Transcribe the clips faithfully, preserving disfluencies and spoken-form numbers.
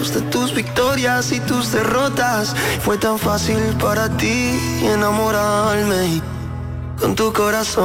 De tus victorias y tus derrotas, fue tan fácil para ti enamorarme con tu corazón.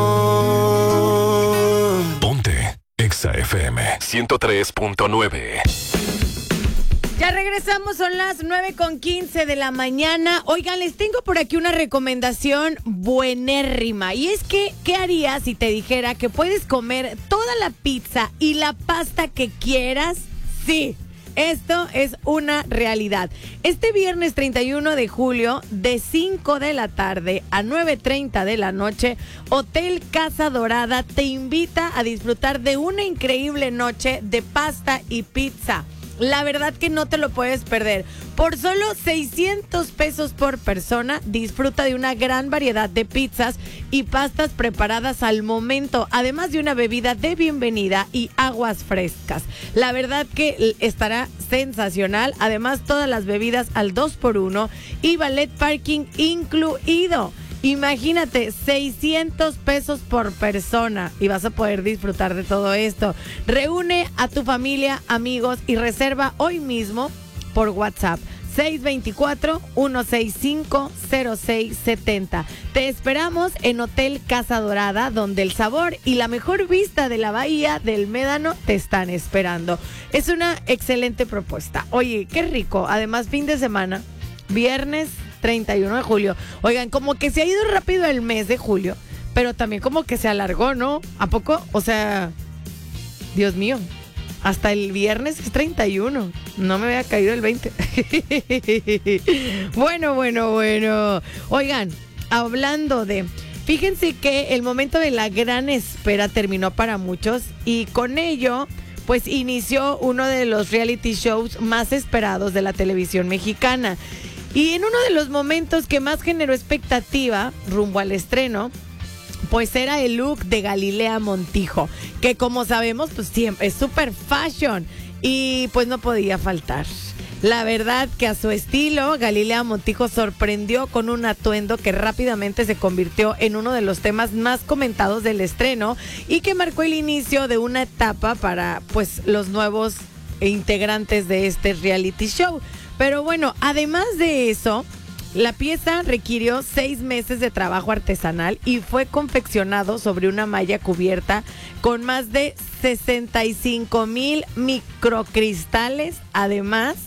Ponte Exa F M ciento tres punto nueve. Ya regresamos, son las nueve con quince de la mañana. Oigan, les tengo por aquí una recomendación buenérrima. Y es que, ¿qué harías si te dijera que puedes comer toda la pizza y la pasta que quieras? Sí, esto es una realidad. Este viernes treinta y uno de julio, de cinco de la tarde a nueve treinta de la noche, Hotel Casa Dorada te invita a disfrutar de una increíble noche de pasta y pizza. La verdad que no te lo puedes perder. Por solo seiscientos pesos por persona, disfruta de una gran variedad de pizzas y pastas preparadas al momento, además de una bebida de bienvenida y aguas frescas. La verdad que estará sensacional. Además, todas las bebidas al dos por uno y ballet parking incluido. Imagínate, seiscientos pesos por persona y vas a poder disfrutar de todo esto. Reúne a tu familia, amigos y reserva hoy mismo por WhatsApp seis dos cuatro, uno seis cinco, cero seis siete cero. Te esperamos en Hotel Casa Dorada, donde el sabor y la mejor vista de la bahía del Médano te están esperando. Es una excelente propuesta. Oye, qué rico. Además, fin de semana, viernes treinta y uno de julio. Oigan, como que se ha ido rápido el mes de julio, pero también como que se alargó, ¿no? ¿A poco? O sea, Dios mío, hasta el viernes es treinta y uno. No me había caído el veinte. Bueno, bueno, bueno. Oigan, hablando de... Fíjense que el momento de la gran espera terminó para muchos y con ello, pues inició uno de los reality shows más esperados de la televisión mexicana. Y en uno de los momentos que más generó expectativa rumbo al estreno, pues era el look de Galilea Montijo, que como sabemos, pues siempre es super fashion y pues no podía faltar. La verdad que a su estilo, Galilea Montijo sorprendió con un atuendo que rápidamente se convirtió en uno de los temas más comentados del estreno y que marcó el inicio de una etapa para pues los nuevos integrantes de este reality show. Pero bueno, además de eso, la pieza requirió seis meses de trabajo artesanal y fue confeccionado sobre una malla cubierta con más de sesenta y cinco mil microcristales, además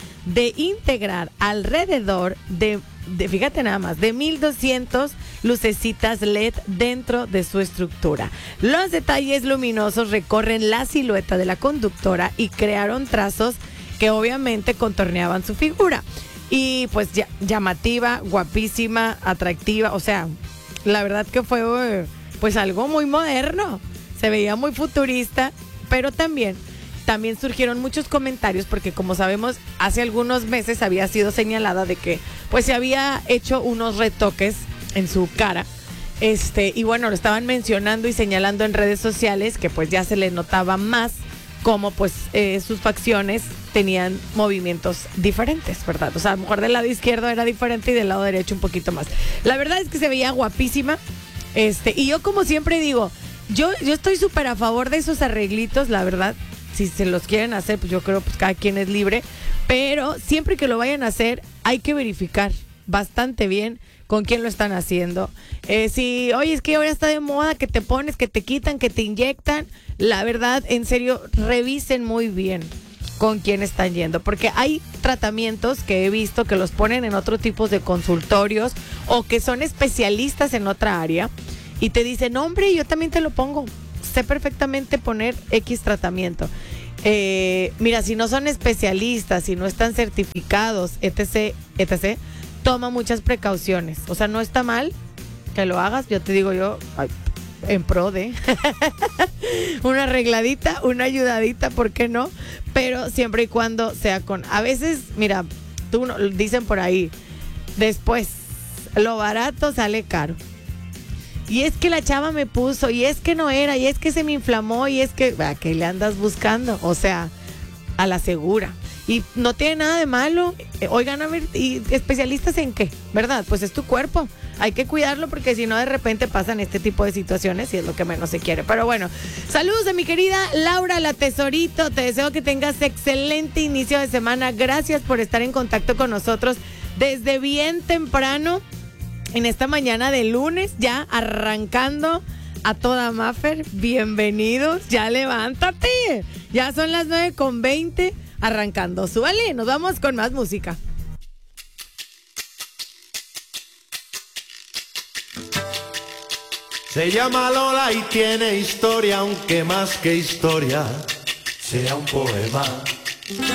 de integrar alrededor de, de, fíjate nada más, de mil doscientas lucecitas L E D dentro de su estructura. Los detalles luminosos recorren la silueta de la conductora y crearon trazos que obviamente contorneaban su figura. Y pues ya, llamativa, guapísima, atractiva. O sea, la verdad que fue pues algo muy moderno. Se veía muy futurista, pero también, también surgieron muchos comentarios porque como sabemos, hace algunos meses había sido señalada de que pues se había hecho unos retoques en su cara. Este, y bueno, lo estaban mencionando y señalando en redes sociales que pues ya se le notaba más como pues eh, sus facciones tenían movimientos diferentes, ¿verdad? O sea, a lo mejor del lado izquierdo era diferente y del lado derecho un poquito más. La verdad es que se veía guapísima. Este, y yo como siempre digo, yo, yo estoy súper a favor de esos arreglitos, la verdad. Si se los quieren hacer, pues yo creo pues cada quien es libre. Pero siempre que lo vayan a hacer, hay que verificar bastante bien con quién lo están haciendo. Eh, si, oye, es que ahora está de moda que te pones, que te quitan, que te inyectan. La verdad, en serio, revisen muy bien con quién están yendo, porque hay tratamientos que he visto que los ponen en otro tipo de consultorios o que son especialistas en otra área y te dicen, no, hombre, yo también te lo pongo, sé perfectamente poner X tratamiento. Eh, mira, si no son especialistas, si no están certificados, etc, etc, toma muchas precauciones. O sea, no está mal que lo hagas, yo te digo yo, ay, en pro de una arregladita, una ayudadita, ¿por qué no? Pero siempre y cuando sea con, a veces, mira, tú no, dicen por ahí, después, lo barato sale caro. Y es que la chava me puso, y es que no era, y es que se me inflamó, y es que, ¿a qué le andas buscando? O sea, a la segura. Y no tiene nada de malo. Eh, Oigan, a ver, ¿y especialistas en qué? ¿Verdad? Pues es tu cuerpo. Hay que cuidarlo porque si no de repente pasan este tipo de situaciones y es lo que menos se quiere. Pero bueno, saludos de mi querida Laura La Tesorito. Te deseo que tengas excelente inicio de semana. Gracias por estar en contacto con nosotros desde bien temprano en esta mañana de lunes, ya arrancando a toda Maffer. Bienvenidos, ya levántate. Ya son las nueve con veinte. Arrancando, súbale, nos vamos con más música. Se llama Lola y tiene historia, aunque más que historia sea un poema.